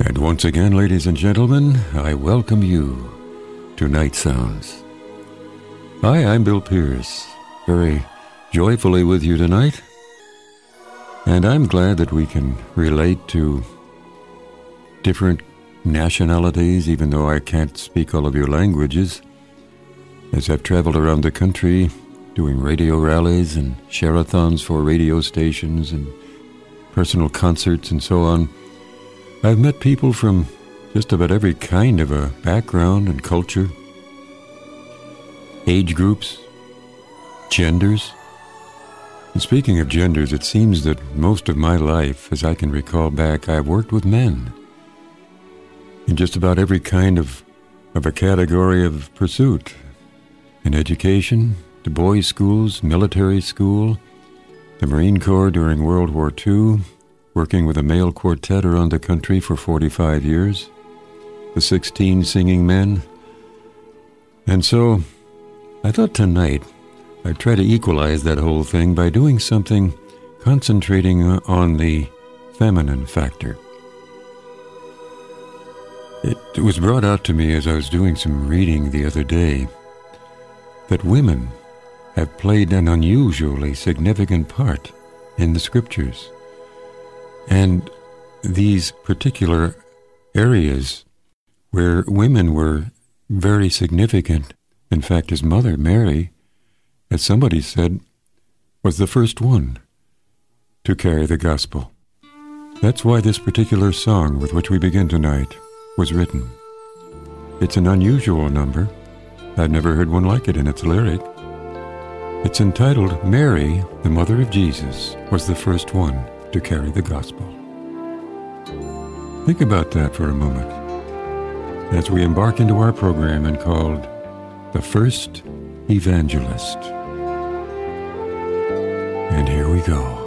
And once again, ladies and gentlemen, I welcome you to Night Sounds. Hi, I'm Bill Pierce, very joyfully with you tonight. And I'm glad that we can relate to different nationalities, even though I can't speak all of your languages, as I've traveled around the country doing radio rallies and share-a-thons for radio stations and personal concerts and so on. I've met people from just about every kind of a background and culture, age groups, genders. And speaking of genders, it seems that most of my life, as I can recall back, I've worked with men in just about every kind of a category of pursuit. In education, the boys' schools, military school, the Marine Corps during World War II, working with a male quartet around the country for 45 years, the 16 singing men. And so I thought tonight I'd try to equalize that whole thing by doing something concentrating on the feminine factor. It was brought out to me as I was doing some reading the other day that women have played an unusually significant part in the scriptures. And these particular areas where women were very significant, in fact, his mother, Mary, as somebody said, was the first one to carry the gospel. That's why this particular song with which we begin tonight was written. It's an unusual number. I've never heard one like it in its lyric. It's entitled, Mary, the Mother of Jesus, was the first one to carry the gospel. Think about that for a moment as we embark into our program called The First Evangelist. And here we go.